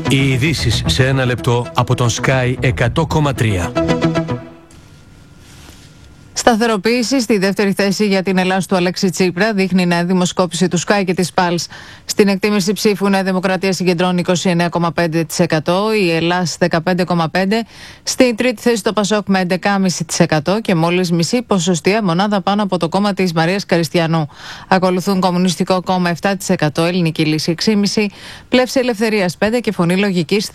Οι ειδήσεις σε ένα λεπτό από τον Sky 100,3. Σταθεροποίηση στη δεύτερη θέση για την Ελλάδα του Αλέξη Τσίπρα, δείχνει η νέα δημοσκόπηση του Sky και της Pulse. Στην εκτίμηση ψήφου η Νέα Δημοκρατία συγκεντρώνει 29,5%, η Ελλάς 15,5%, στην τρίτη θέση το Πασόκ με 11,5% και μόλις μισή ποσοστία μονάδα πάνω από το κόμμα της Μαρίας Καριστιανού. Ακολουθούν Κομμουνιστικό Κόμμα 7%, Ελληνική Λύση 6,5%, Πλεύση Ελευθερίας 5% και Φωνή Λογικής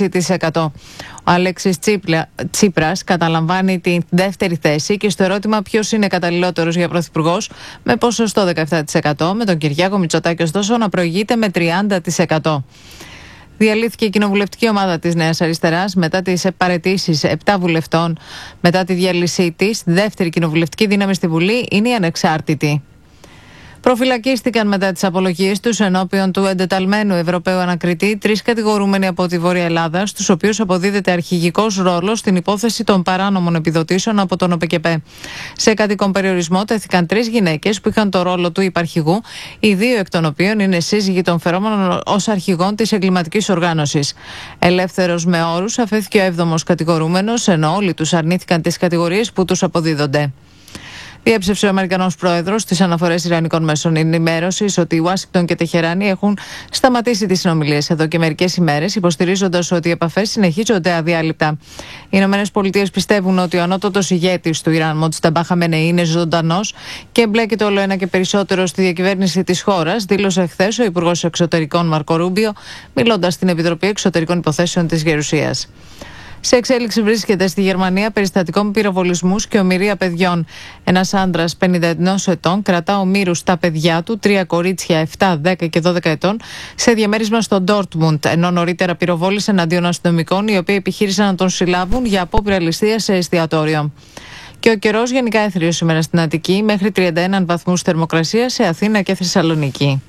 3,5%. Ο Αλέξης Τσίπρας καταλαμβάνει τη δεύτερη θέση και στο ερώτημα ποιος είναι καταλληλότερος για πρωθυπουργός με ποσοστό 17%, με τον Κυριάκο Μητσοτάκη ωστόσο να προηγείται με 30%. Διαλύθηκε η κοινοβουλευτική ομάδα της Νέας Αριστεράς μετά τις παραιτήσεις 7 βουλευτών. Μετά τη διάλυσή της, δεύτερη κοινοβουλευτική δύναμη στη Βουλή είναι η Ανεξάρτητη. Προφυλακίστηκαν μετά τις απολογίες τους ενώπιον του εντεταλμένου Ευρωπαίου ανακριτή 3 κατηγορούμενοι από τη Βόρεια Ελλάδα, στους οποίους αποδίδεται αρχηγικός ρόλος στην υπόθεση των παράνομων επιδοτήσεων από τον ΟΠΕΚΕΠΕ. Σε κατοικόν περιορισμό τέθηκαν 3 γυναίκες που είχαν το ρόλο του υπαρχηγού, οι 2 εκ των οποίων είναι σύζυγοι των φερόμενων ως αρχηγών της εγκληματικής οργάνωσης. Ελεύθερος με όρους αφέθηκε ο 7ος κατηγορούμενος, ενώ όλοι τους αρνήθηκαν τις κατηγορίες που τους αποδίδονται. Διέψευσε ο Αμερικανός πρόεδρος στις αναφορές Ιρανικών μέσων ενημέρωσης ότι η Ουάσιγκτον και Τεχεράνη έχουν σταματήσει τις συνομιλίες εδώ και μερικές ημέρες, υποστηρίζοντας ότι οι επαφές συνεχίζονται αδιάλειπτα. Οι Ηνωμένες Πολιτείες πιστεύουν ότι ο ανώτατος ηγέτης του Ιράν, Μοτζταμπά Χαμενεή, είναι ζωντανός και εμπλέκεται όλο ένα και περισσότερο στη διακυβέρνηση της χώρας, δήλωσε χθες ο Υπουργός Εξωτερικών Μάρκο Ρούμπιο, μιλώντας στην Επιτροπή Εξωτερικών Υποθέσεων της Γερουσίας. Σε εξέλιξη βρίσκεται στη Γερμανία περιστατικό με πυροβολισμούς και ομηρία παιδιών. Ένας άντρας 51 ετών κρατά ομήρους τα παιδιά του, 3 κορίτσια 7, 10 και 12 ετών, σε διαμέρισμα στο Ντόρτμουντ, ενώ νωρίτερα πυροβόλησε εναντίον αστυνομικών, οι οποίοι επιχείρησαν να τον συλλάβουν για απόπειρα ληστείας σε εστιατόριο. Και ο καιρός γενικά έθριος σήμερα στην Αττική, μέχρι 31 βαθμούς θερμοκρασία σε Αθήνα και Θεσσαλονίκη.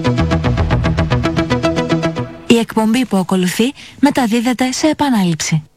Η εκπομπή που ακολουθεί μεταδίδεται σε επανάληψη.